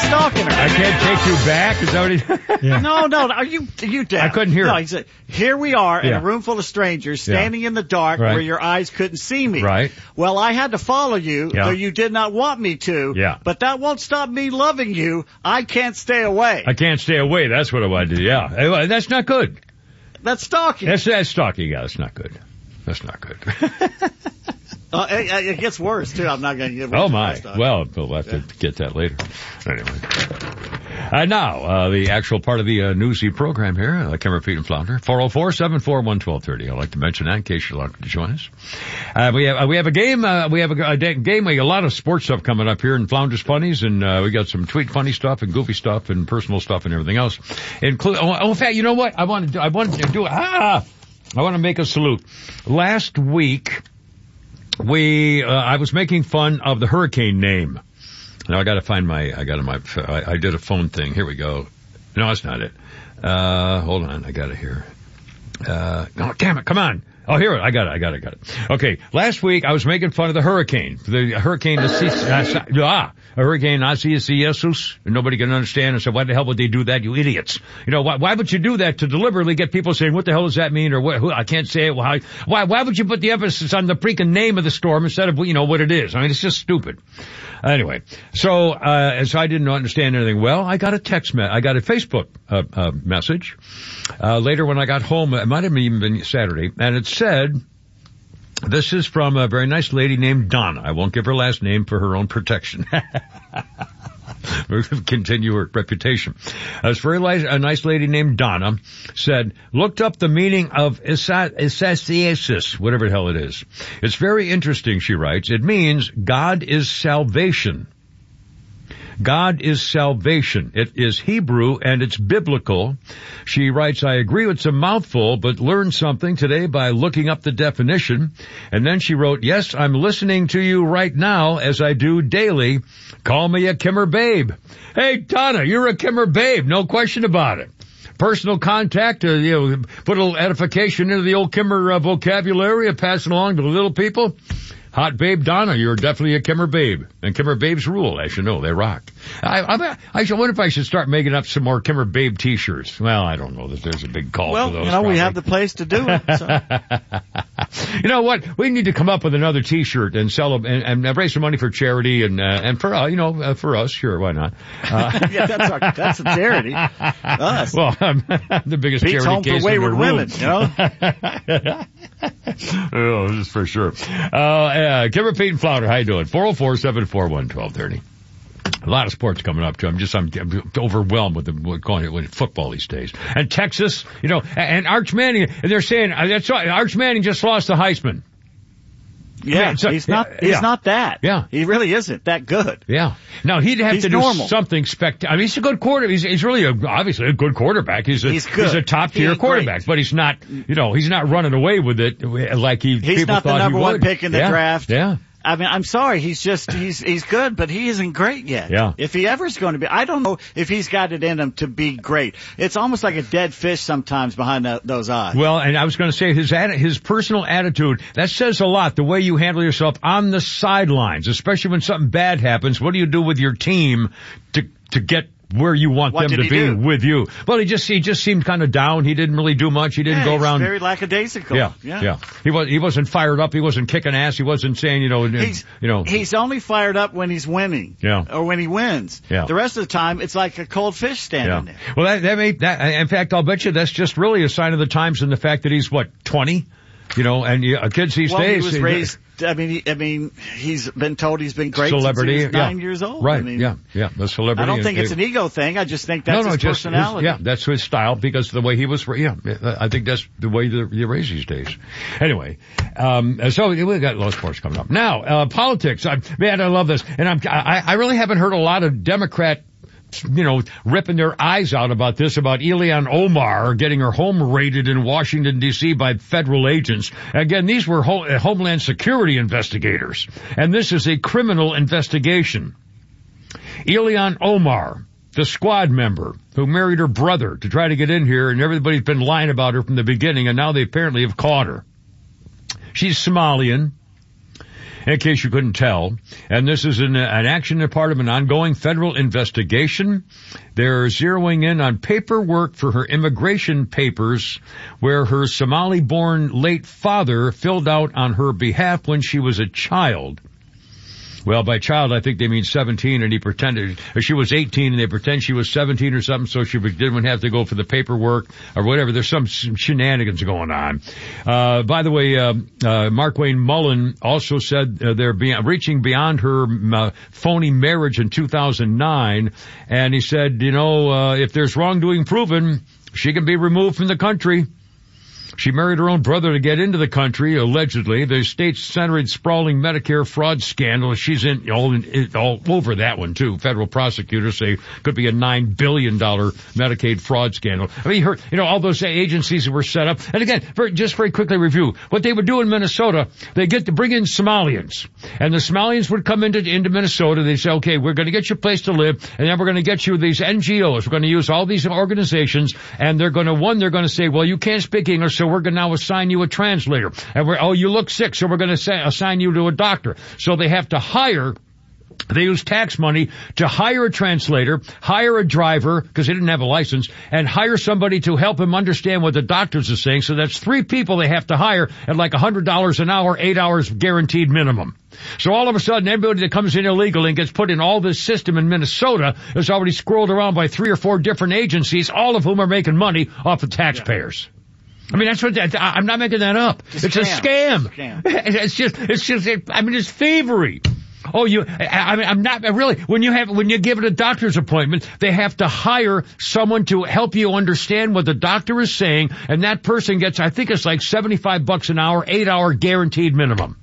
stalking her. I can't take you back. Is that what he? Yeah. No. Are you deaf? I couldn't hear. No, he said, here we are in Yeah. a room full of strangers standing in the dark Right. where your eyes couldn't see me. Right. Well, I had to follow you, though you did not want me to. Yeah. But that won't stop me loving you. I can't stay away. I can't stay away. That's what I want to do. Yeah. That's not good. That's stalking. That's stalking. Yeah, that's not good. That's not good. It gets worse, too. I'm not going to get worse. Oh, my. Well, we'll have to get that later. Anyway. Now, the actual part of the newsy program here, Kimmer, Pete, and Flounder. 404-741-1230. I'd like to mention that in case you'd like to join us. We have a game. We have a game. We got a lot of sports stuff coming up here in Flounder's Funnies, and we got some tweet funny stuff and goofy stuff and personal stuff and everything else. In fact, you know what? I wanted to make a salute. Last week, I was making fun of the hurricane name. Now I did a phone thing. Here we go. No, that's not it. Hold on. I got it here. No, damn it. Come on. Oh, here, I got it. Okay. Last week I was making fun of the hurricane. The hurricane, Hurricane Asiasus. Nobody can understand. I said, why the hell would they do that, you idiots? You know, why would you do that to deliberately get people saying, what the hell does that mean? Or what, I can't say it. Why would you put the emphasis on the freaking name of the storm instead of, what it is? I mean, it's just stupid. Anyway, so as I didn't understand anything, well, I got a Facebook message later when I got home. It might have even been Saturday, and it said, this is from a very nice lady named Donna. I won't give her last name for her own protection. Continue her reputation. A nice lady named Donna said, looked up the meaning of Asiasis, whatever the hell it is. It's very interesting, she writes. It means God is salvation. God is salvation. It is Hebrew and it's biblical. She writes, I agree it's a mouthful, but learned something today by looking up the definition. And then she wrote, yes, I'm listening to you right now as I do daily. Call me a Kimmer babe. Hey, Donna, you're a Kimmer babe. No question about it. Personal contact, put a little edification into the old Kimmer vocabulary and pass it along to the little people. Hot babe Donna, you're definitely a Kimmer babe. And Kimmer babes rule, as you know, they rock. I wonder if I should start making up some more Kimmer babe t-shirts. Well, I don't know that there's a big call for those. Well, we have the place to do it. So. You know what? We need to come up with another t-shirt and sell them and raise some money for charity and for, for us, sure, why not? Yeah, that's a charity. Us. Well, I'm the biggest Pete's charity home case for wayward in the room. women, Oh, this is for sure. Kimmer, Pete, and Flounder, how you doing? 404-741-1230. A lot of sports coming up, too. I'm overwhelmed with football these days. And Texas, and Arch Manning, and they're saying, that's right, Arch Manning just lost the Heisman. Yeah, he's not that. Yeah. He really isn't that good. Yeah. Now, he'd have to do something spectacular. I mean, he's a good quarterback. He's really obviously a good quarterback. He's good. He's a top-tier quarterback, but he's not, he's not running away with it like he's people not thought the number he would. one pick in the draft. Yeah. I mean, I'm sorry. He's good, but he isn't great yet. Yeah. If he ever is going to be, I don't know if he's got it in him to be great. It's almost like a dead fish sometimes behind those eyes. Well, and I was going to say his personal attitude, that says a lot. The way you handle yourself on the sidelines, especially when something bad happens. What do you do with your team to get where you want them to be with you? Well, he just seemed kind of down. He didn't really do much. He didn't go around. Very lackadaisical. Yeah. He wasn't fired up. He wasn't kicking ass. He wasn't saying, He's only fired up when he's winning. Yeah. Or when he wins. Yeah. The rest of the time, it's like a cold fish standing there. Well, in fact, I'll bet you that's just really a sign of the times and the fact that he's 20? And kids these days. He was raised. I mean, he's been told he's been great celebrity, since he was 9 years old. Right. The celebrity. I don't think it's an ego thing. I just think that's his personality. That's his style because the way he was. Yeah, I think that's the way you raise these days. Anyway, so we got a lot of sports coming up now. Politics. I love this, and I really haven't heard a lot of Democrat ripping their eyes out about this, about Ilhan Omar getting her home raided in Washington, D.C. by federal agents. Again, these were Homeland Security investigators, and this is a criminal investigation. Ilhan Omar, the squad member who married her brother to try to get in here, and everybody's been lying about her from the beginning, and now they apparently have caught her. She's Somalian. in case you couldn't tell. And this is an action as part of an ongoing federal investigation. They're zeroing in on paperwork for her immigration papers where her Somali-born late father filled out on her behalf when she was a child. Well, by child, I think they mean 17, and he pretended, or she was 18, and they pretend she was 17 or something, so she didn't have to go for the paperwork or whatever. There's some shenanigans going on. By the way, Markwayne Mullen also said they're reaching beyond her phony marriage in 2009, and he said, if there's wrongdoing proven, she can be removed from the country. She married her own brother to get into the country, allegedly. The state-centered sprawling Medicare fraud scandal. She's all over that one, too. Federal prosecutors say could be a $9 billion Medicaid fraud scandal. I mean, all those agencies that were set up. And again, just very quickly review. What they would do in Minnesota, they get to bring in Somalians. And the Somalians would come into Minnesota. They say, okay, we're going to get you a place to live, and then we're going to get you these NGOs. We're going to use all these organizations, and they're going to say, well, you can't speak English, so we're going to now assign you a translator. And you look sick, so we're going to assign you to a doctor. So they have to they use tax money to hire a translator, hire a driver, because they didn't have a license, and hire somebody to help him understand what the doctors are saying. So that's 3 people they have to hire at like $100 an hour, 8 hours guaranteed minimum. So all of a sudden, everybody that comes in illegally and gets put in all this system in Minnesota is already scrolled around by 3 or 4 different agencies, all of whom are making money off of taxpayers. Yeah. I mean, I'm not making that up. It's a scam. It's thievery. I'm not really, when you give it a doctor's appointment, they have to hire someone to help you understand what the doctor is saying, and that person gets, I think it's like $75 an hour, 8-hour guaranteed minimum.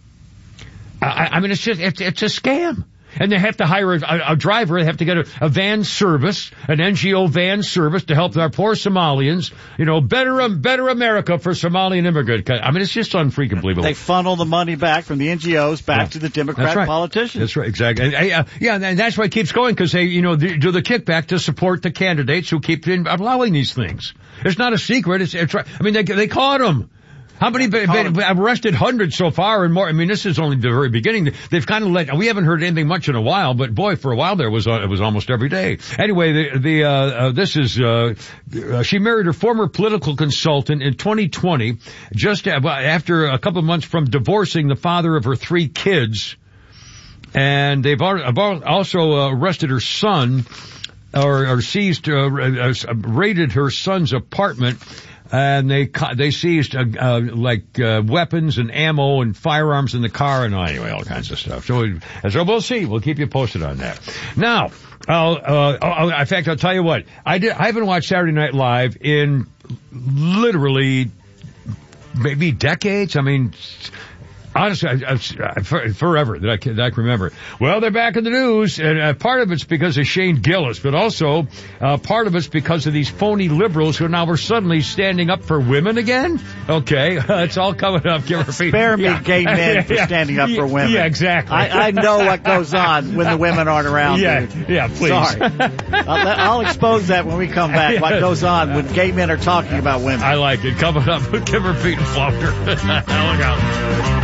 It's a scam. And they have to hire a driver. They have to get a van service, an NGO van service to help our poor Somalians. Better America for Somalian immigrant. I mean, it's just unfreaking believable. They funnel the money back from the NGOs back to the Democrat politicians. That's right, exactly. And that's why it keeps going, because they, do the kickback to support the candidates who keep allowing these things. It's not a secret. It's right. I mean, they caught them. How many I've arrested hundreds so far and more. I mean, this is only the very beginning. They've kind of we haven't heard anything much in a while, but boy, for a while there it was almost every day. Anyway, she married her former political consultant in 2020, just after a couple of months from divorcing the father of her 3 kids. And they've also arrested her son, or seized, raided her son's apartment. And they seized weapons and ammo and firearms in the car and anyway, all kinds of stuff. So we'll see. We'll keep you posted on that. Now, in fact, I'll tell you what. I haven't watched Saturday Night Live in literally maybe decades. I mean, honestly, forever that I can remember. Well, they're back in the news, and part of it's because of Shane Gillis, but also part of it's because of these phony liberals who now are suddenly standing up for women again. Okay, it's all coming up. Spare me, gay men, for standing up for women. Yeah, exactly. I know what goes on when the women aren't around. Yeah, please. Sorry. I'll expose that when we come back. What goes on when gay men are talking about women. I like it. Coming up with Kimmer, Pete, and Faulkner. Look out.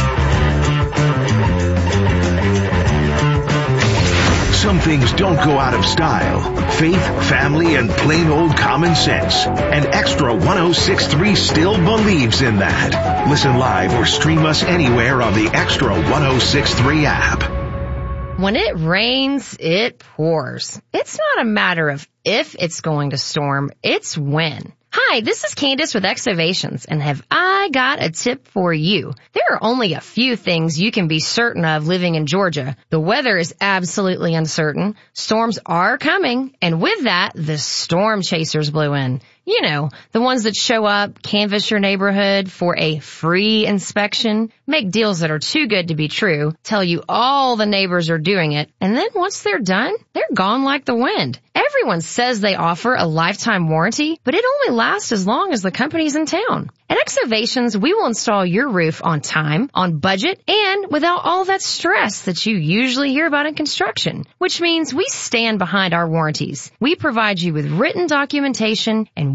Some things don't go out of style. Faith, family, and plain old common sense. And Extra 106.3 still believes in that. Listen live or stream us anywhere on the Extra 106.3 app. When it rains, it pours. It's not a matter of if it's going to storm, it's when. Hi, this is Candace with Exovations, and have I got a tip for you. There are only a few things you can be certain of living in Georgia. The weather is absolutely uncertain. Storms are coming, and with that, the storm chasers blew in. You know, the ones that show up, canvass your neighborhood for a free inspection, make deals that are too good to be true, tell you all the neighbors are doing it, and then once they're done, they're gone like the wind. Everyone says they offer a lifetime warranty, but it only lasts as long as the company's in town. At Exovations, we will install your roof on time, on budget, and without all that stress that you usually hear about in construction, which means we stand behind our warranties. We provide you with written documentation, and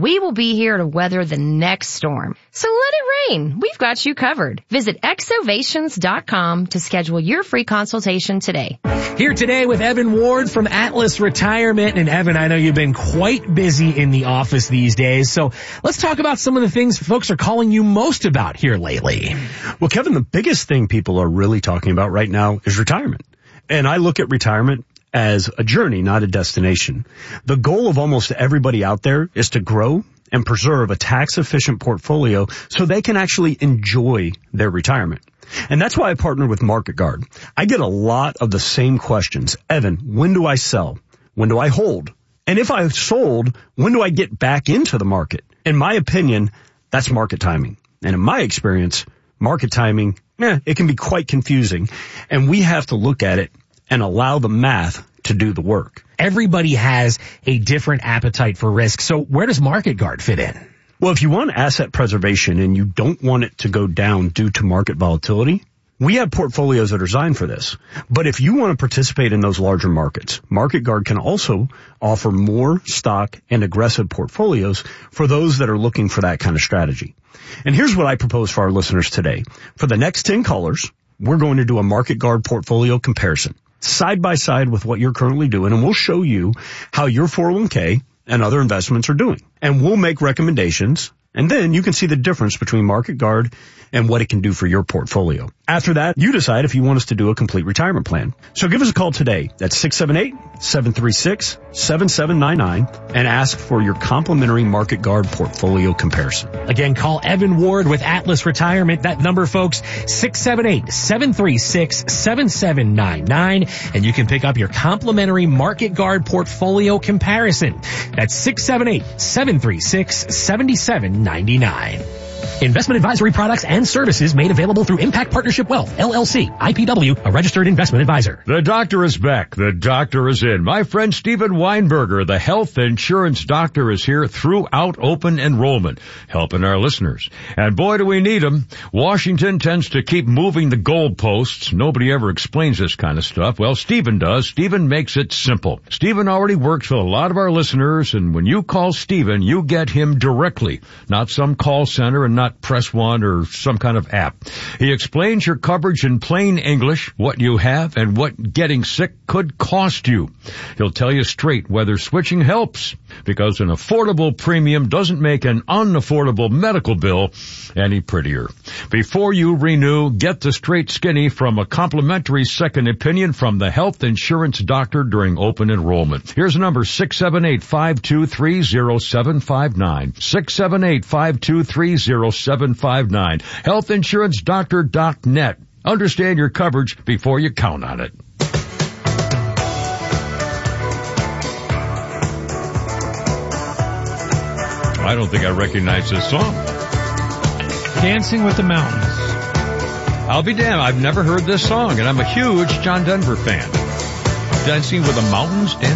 we will be here to weather the next storm. So let it rain. We've got you covered. Visit exovations.com to schedule your free consultation today. Here today with Evan Ward from Atlas Retirement. And Evan, I know you've been quite busy in the office these days. So let's talk about some of the things folks are calling you most about here lately. Well, Kevin, the biggest thing people are really talking about right now is retirement. And I look at retirement as a journey, not a destination. The goal of almost everybody out there is to grow and preserve a tax-efficient portfolio so they can actually enjoy their retirement. And that's why I partnered with Market Guard. I get a lot of the same questions. Evan, when do I sell? When do I hold? And if I've sold, when do I get back into the market? In my opinion, that's market timing. And in my experience, market timing, it can be quite confusing. And we have to look at it and allow the math to do the work. Everybody has a different appetite for risk. So where does Market Guard fit in? Well, if you want asset preservation and you don't want it to go down due to market volatility, we have portfolios that are designed for this. But if you want to participate in those larger markets, Market Guard can also offer more stock and aggressive portfolios for those that are looking for that kind of strategy. And here's what I propose for our listeners today. For the next 10 callers, we're going to do a Market Guard portfolio comparison, side by side with what you're currently doing, and we'll show you how your 401k and other investments are doing. And we'll make recommendations, and then you can see the difference between Market Guard and what it can do for your portfolio. After that, you decide if you want us to do a complete retirement plan. So give us a call today at 678-736-7799 and ask for your complimentary Market Guard portfolio comparison. Again, call Evan Ward with Atlas Retirement. That number, folks, 678-736-7799. And you can pick up your complimentary Market Guard portfolio comparison. That's 678-736-7799. Investment advisory products and services made available through Impact Partnership Wealth, LLC, IPW, a registered investment advisor. The doctor is back. The doctor is in. My friend Steven Weinberger, the health insurance doctor, is here throughout open enrollment, helping our listeners. And boy, do we need him. Washington tends to keep moving the goalposts. Nobody ever explains this kind of stuff. Well, Steven does. Steven makes it simple. Steven already works with a lot of our listeners, and when you call Steven, you get him directly, not some call center and not Press One or some kind of app. He explains your coverage in plain English, what you have and what getting sick could cost you. He'll tell you straight whether switching helps, because an affordable premium doesn't make an unaffordable medical bill any prettier. Before you renew, get the straight skinny from a complimentary second opinion from the health insurance doctor during open enrollment. Here's the number, 678-523-0759. 678-523-0759. HealthInsuranceDoctor.net. Understand your coverage before you count on it. I don't think I recognize this song. Dancing with the Mountains. I'll be damned. I've never heard this song, and I'm a huge John Denver fan. Dancing with the Mountains.